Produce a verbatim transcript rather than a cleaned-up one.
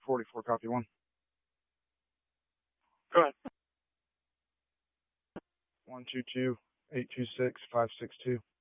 forty-four, copy one. Go ahead. one two two, eight two six, five six two.